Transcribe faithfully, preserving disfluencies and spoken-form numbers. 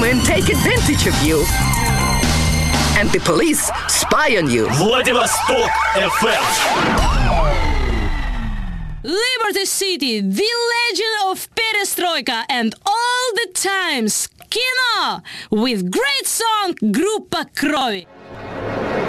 women take advantage of you. And the police spy on you. Владивосток эф эм. Liberty City, the legend of Perestroika and all the times. Kino with great song Группа Крови.